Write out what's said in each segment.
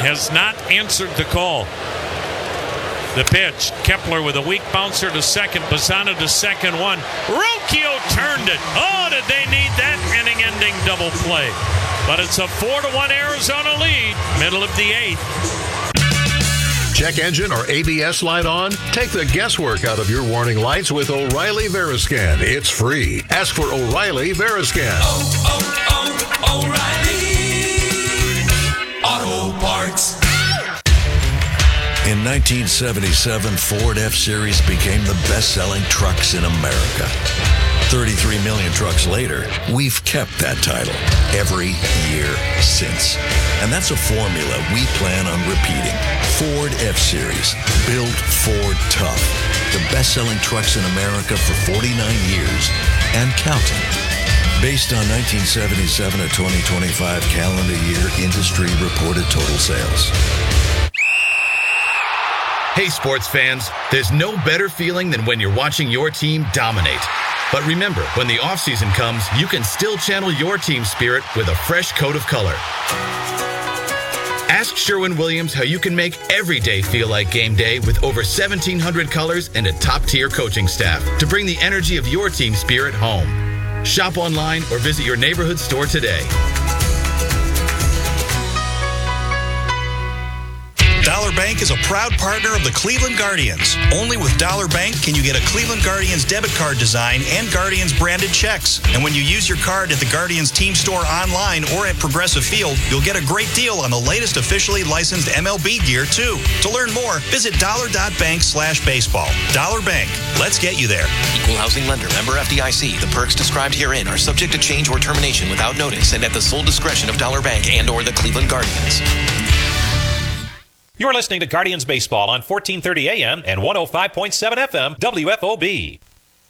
has not answered the call. The pitch, Kepler with a weak bouncer to second, Bassano to second one. Rocchio turned it. Oh, did they need that inning-ending double play. But it's a 4-1 Arizona lead, middle of the 8th. Check engine or ABS light on? Take the guesswork out of your warning lights with O'Reilly Veriscan. It's free. Ask for O'Reilly Veriscan. O'Reilly Auto Parts. In 1977, Ford F-Series became the best-selling trucks in America. 33 million trucks later, we've kept that title every year since. And that's a formula we plan on repeating. Ford F-Series, built Ford tough. The best-selling trucks in America for 49 years and counting. Based on 1977 to 2025 calendar year industry reported total sales. Hey, sports fans, there's no better feeling than when you're watching your team dominate. But remember, when the offseason comes, you can still channel your team spirit with a fresh coat of color. Ask Sherwin-Williams how you can make every day feel like game day with over 1,700 colors and a top-tier coaching staff to bring the energy of your team spirit home. Shop online or visit your neighborhood store today. Dollar Bank is a proud partner of the Cleveland Guardians. Only with Dollar Bank can you get a Cleveland Guardians debit card design and Guardians branded checks. And when you use your card at the Guardians team store online or at Progressive Field, you'll get a great deal on the latest officially licensed MLB gear, too. To learn more, visit dollar.bank/baseball. Dollar Bank. Let's get you there. Equal housing lender. Member FDIC. The perks described herein are subject to change or termination without notice and at the sole discretion of Dollar Bank and or the Cleveland Guardians. You're listening to Guardians Baseball on 1430 AM and 105.7 FM WFOB.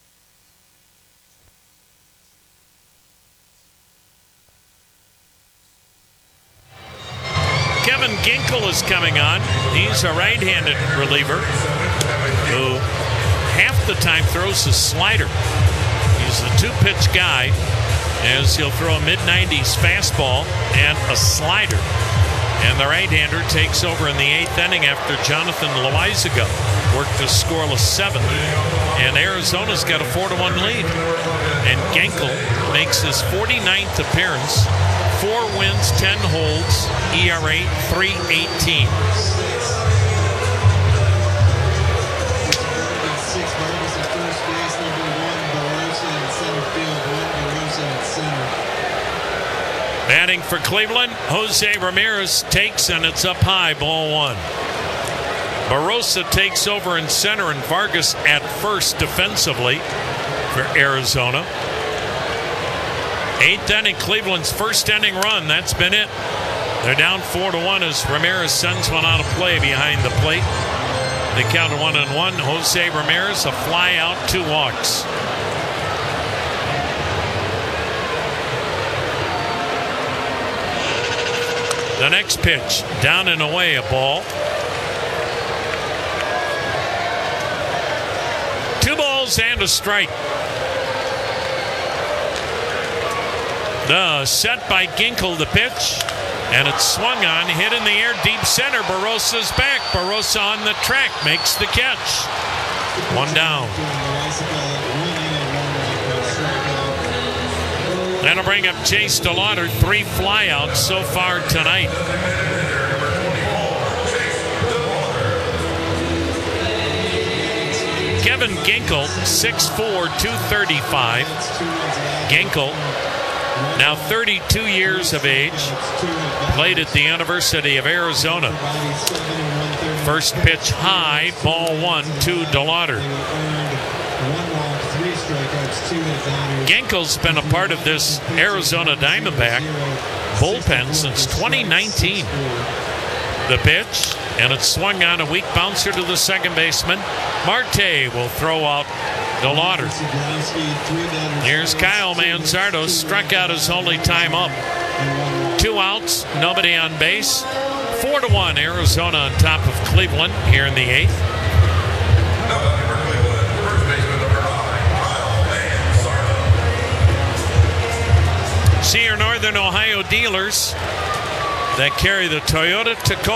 Kevin Ginkel is coming on. He's a right-handed reliever who half the time throws a slider. He's a two-pitch guy, as he'll throw a mid-90s fastball and a slider. And the right-hander takes over in the 8th inning after Jonathan Loizaga worked a scoreless 7th. And Arizona's got a 4-1 lead. And Ginkel makes his 49th appearance. 4 wins, 10 holds, ERA 3.18. Batting for Cleveland, Jose Ramirez takes, and it's up high, ball 1. Barossa takes over in center, and Vargas at first defensively for Arizona. 8th inning, Cleveland's first inning run, that's been it. They're down 4-1 as Ramirez sends one out of play behind the plate. They count 1-1. Jose Ramirez, a fly out, 2 walks. The next pitch, down and away, a ball. 2 balls and a strike. The set by Ginkel, the pitch, and it's swung on, hit in the air, deep center. Barossa's back. Barossa on the track, makes the catch. 1 down. That'll bring up Chase DeLauder. 3 flyouts so far tonight. Kevin Ginkel, 6'4", 235. Ginkel, now 32 years of age, played at the University of Arizona. First pitch high, ball 1 to DeLauder. Ginkel's been a part of this Arizona Diamondback bullpen since 2019. The pitch, and it's swung on, a weak bouncer to the second baseman. Marte will throw out DeLauder. Here's Kyle Manzardo, struck out his only time up. 2 outs, nobody on base. 4-1 Arizona on top of Cleveland here in the 8th. See your Northern Ohio dealers that carry the Toyota Tacoma